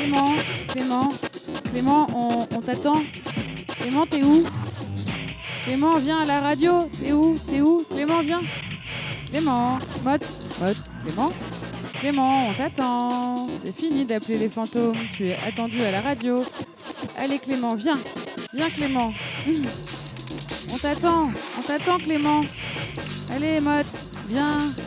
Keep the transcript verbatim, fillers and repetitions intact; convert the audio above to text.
Clément, Clément, Clément, on, on t'attend. Clément, t'es où? Clément, viens à la radio. T'es où? T'es où? Clément, viens. Clément, Mot, Mot, Clément, Clément, on t'attend. C'est fini d'appeler les fantômes. Tu es attendu à la radio. Allez, Clément, viens. Viens, Clément. On t'attend. On t'attend, Clément. Allez, Mot, viens.